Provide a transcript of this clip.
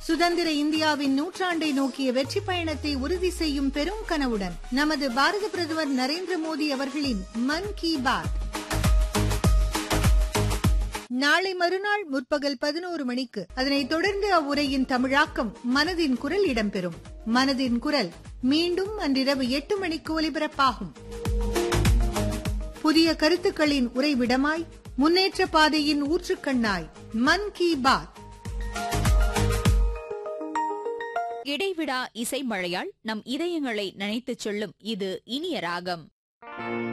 சுதந்திர இந்தியாவின் நூற்றாண்டை நோக்கிய வெற்றி பயணத்தை உறுதி செய்யும் பெரும் கனவுடன் நமது பாரத பிரதமர் நரேந்திர மோடி அவர்களின் மன் கி பாத் நாளை மறுநாள் முற்பகல் 11 மணிக்கு, அதனைத் தொடர்ந்து அவ்வுரையின் தமிழாக்கம் மனதின் குரல் இடம்பெறும். மனதின் குரல் மீண்டும் அன்றிரவு 8 மணிக்கு ஒலிபரப்பாகும். புதிய கருத்துக்களின் உறைவிடமாய், முன்னேற்ற பாதையின் ஊற்றுக்கண்ணாய், மன் கி பாத். இடைவிடா இசை மழையால் நம் இதயங்களை நனைத்துச் செல்லும் இது இனிய ராகம்.